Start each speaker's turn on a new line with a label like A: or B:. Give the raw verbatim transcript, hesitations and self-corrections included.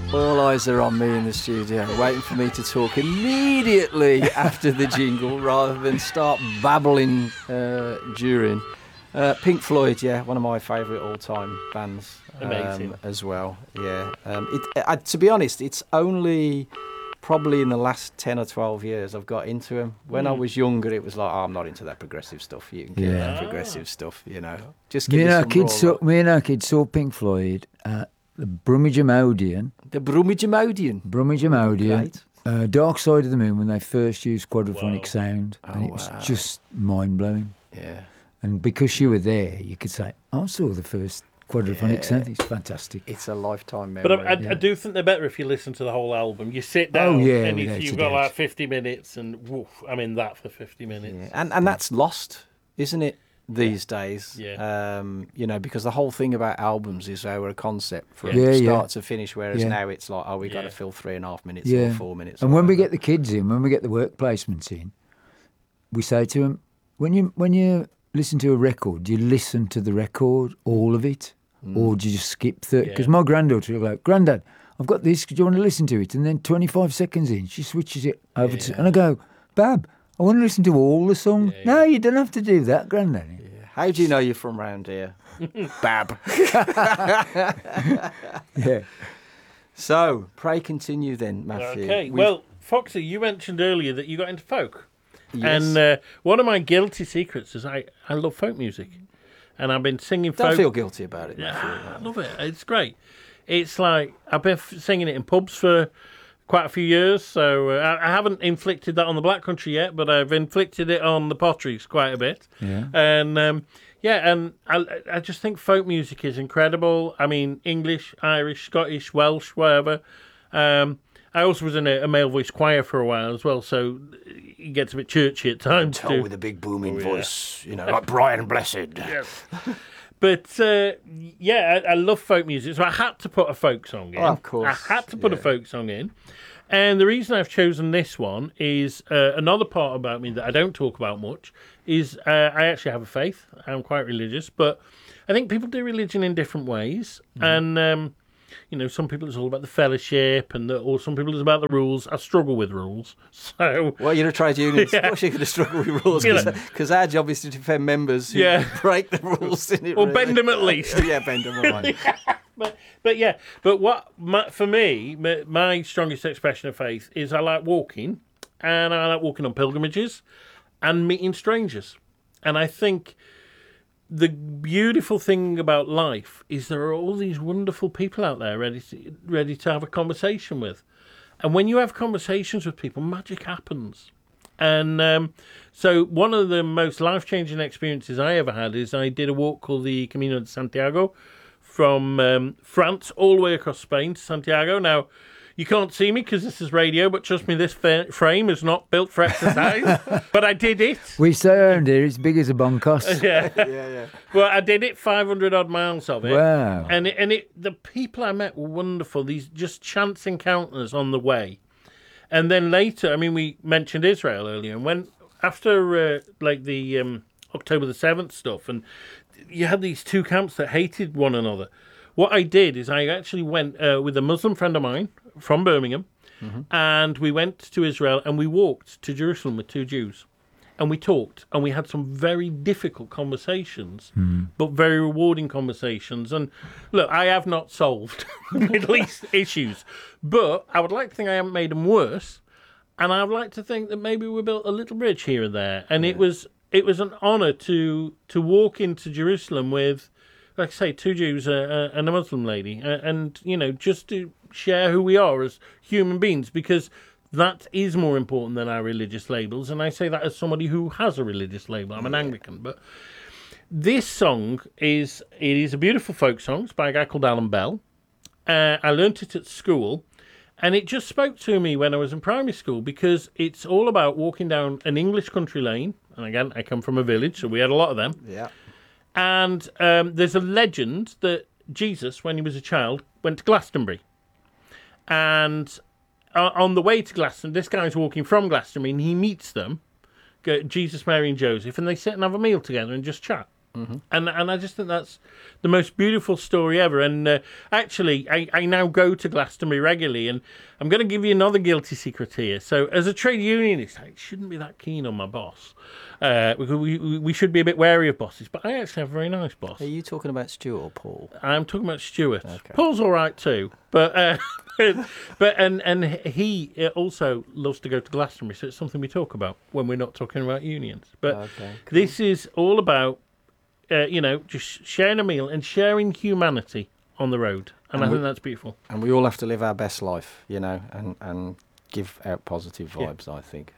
A: All eyes are on me in the studio, waiting for me to talk immediately after the jingle rather than start babbling uh, during. Uh, Pink Floyd, yeah, one of my favourite all-time bands.
B: Amazing.
A: Um, as well, yeah. Um, it, uh, to be honest, it's only probably in the last ten or twelve years I've got into them. When mm. I was younger, it was like, oh, I'm not into that progressive stuff. You can get
C: yeah.
A: that progressive stuff, you know. Just give
C: me,
A: me,
C: and
A: some
C: kids saw,
A: rock.
C: me and our kids saw Pink Floyd at the Brummagem Odeon.
A: The Brummagem Odeon?
C: Brummagem Odeon. Uh, Dark Side of the Moon, when they first used quadraphonic
B: wow.
C: sound.
A: Oh,
C: and it was
A: wow.
C: just mind-blowing.
A: Yeah.
C: And because you were there, you could say, I saw the first quadraphonic
A: yeah.
C: sound. It's fantastic.
A: It's a lifetime memory.
B: But I, I,
A: yeah.
B: I do think they're better if you listen to the whole album. You sit down
C: oh, yeah,
B: and if you've got like fifty minutes and woof, I'm in that for fifty minutes.
A: Yeah. And and that's lost, isn't it, these
B: yeah.
A: days?
B: Yeah.
A: Um, you know, because the whole thing about albums is they were a concept from
C: yeah,
A: start
C: yeah.
A: to finish, whereas
C: yeah.
A: now it's like, oh, we
B: yeah.
A: got to fill three and a half minutes
C: yeah.
A: or four minutes.
C: And
A: or
C: when
A: whatever.
C: we get the kids in, when we get the work placements in, we say to them, when you when you listen to a record, do you listen to the record, all of it? Mm. Or do you just skip thirty? Because
B: yeah.
C: my granddaughter will go, Grandad, I've got this, do you want to listen to it? And then twenty-five seconds in, she switches it over
B: yeah.
C: to, and I go, Bab, I want to listen to all the songs.
B: Yeah,
C: no,
B: yeah.
C: you don't have to do that, Grandad.
A: Yeah. How do you know you're from round here? Bab.
C: yeah.
A: So, pray continue then, Matthew.
B: Okay,
A: We've...
B: well, Foxy, you mentioned earlier that you got into folk.
A: Yes.
B: And uh, one of my guilty secrets is I, I love folk music. And I've been singing folk.
A: Don't feel guilty about it.
B: Yeah, I love it. It's great. It's like, I've been f- singing it in pubs for quite a few years, so uh, I, I haven't inflicted that on the Black Country yet, but I've inflicted it on the Potteries quite a bit.
C: Yeah.
B: And, um, yeah, and I, I just think folk music is incredible. I mean, English, Irish, Scottish, Welsh, whatever. Um, I also was in a, a male voice choir for a while as well, so it gets a bit churchy at times.
A: Tell
B: too.
A: with a big booming
B: Oh, yeah.
A: voice, you know, like Brian Blessed.
B: Yes. But, uh, yeah, I, I love folk music, so I had to put a folk song in.
A: Oh, of course.
B: I had to put
A: yeah.
B: a folk song in. And the reason I've chosen this one is uh, another part about me that I don't talk about much is uh, I actually have a faith. I'm quite religious, but I think people do religion in different ways. Mm-hmm. And, um, you know, some people it's all about the fellowship, and the, or some people it's about the rules. I struggle with rules. So,
A: well, you're a trade union.
B: Yeah.
A: Of course you're going to struggle with rules, because our job is to defend members who
B: Yeah.
A: break the rules. In it,
B: or
A: really.
B: bend them at least.
A: Yeah, bend them. Right.
B: But, but yeah, but what my, for me, my, my strongest expression of faith is I like walking, and I like walking on pilgrimages and meeting strangers. And I think the beautiful thing about life is there are all these wonderful people out there ready to, ready to have a conversation with. And when you have conversations with people, magic happens. And um, so one of the most life-changing experiences I ever had is I did a walk called the Camino de Santiago, from um, France all the way across Spain to Santiago. Now, you can't see me because this is radio, but trust me, this fa- frame is not built for exercise. But I did it.
C: We say around here it's big as a bunkhouse.
B: Yeah,
A: yeah, yeah.
B: Well, I did it five hundred odd miles of it.
C: Wow.
B: And it, and it, the people I met were wonderful. These just chance encounters on the way. And then later, I mean, we mentioned Israel earlier, and when after uh, like the um, October the seventh stuff, and you had these two camps that hated one another. What I did is I actually went uh, with a Muslim friend of mine from Birmingham, mm-hmm. and we went to Israel and we walked to Jerusalem with two Jews. And we talked, and we had some very difficult conversations, mm. but very rewarding conversations. And look, I have not solved Middle East issues, but I would like to think I haven't made them worse. And I would like to think that maybe we built a little bridge here and there. And yeah. it was it was an honour to to walk into Jerusalem with, like I say, two Jews uh, and a Muslim lady, uh, and you know, just to share who we are as human beings, because that is more important than our religious labels. And I say that as somebody who has a religious label. I'm an Anglican, but this song is it is a beautiful folk song. It's by a guy called Alan Bell. Uh, I learnt it at school, and it just spoke to me when I was in primary school, because it's all about walking down an English country lane. And again, I come from a village, so we had a lot of them.
A: Yeah.
B: And um, there's a legend that Jesus, when he was a child, went to Glastonbury. And uh, on the way to Glastonbury, this guy's walking from Glastonbury, and he meets them, go, Jesus, Mary and Joseph, and they sit and have a meal together and just chat. Mm-hmm. And and I just think that's the most beautiful story ever. And uh, actually, I, I now go to Glastonbury regularly, and I'm going to give you another guilty secret here. So, as a trade unionist, I shouldn't be that keen on my boss. Uh, we, we we should be a bit wary of bosses, but I actually have a very nice boss.
A: Are you talking about Stuart or Paul?
B: I'm talking about Stuart.
A: Okay.
B: Paul's all right too, but uh, but and and he also loves to go to Glastonbury, so it's something we talk about when we're not talking about unions. But
A: Okay, cool.
B: this is all about uh, you know just sharing a meal and sharing humanity on the road, and,
A: And
B: I
A: we-
B: think that's beautiful.
A: And we all have to live our best life, you know, and, and give out positive
B: Yeah.
A: vibes, I think.